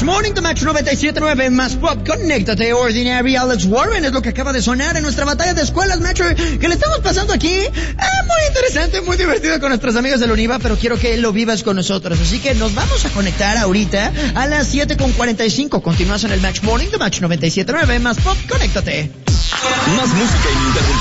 Morning, The Match 97.9, más pop, conéctate, Ordinary, Alex Warren, es lo que acaba de sonar en nuestra batalla de escuelas, Metro, que le estamos pasando aquí, muy interesante, muy divertido con nuestros amigos de la UNIVA, pero quiero que lo vivas con nosotros, así que nos vamos a conectar ahorita a las 7:45, continúas en el Match Morning, The Match 97.9, más pop, conéctate. Más música ininterrumpida.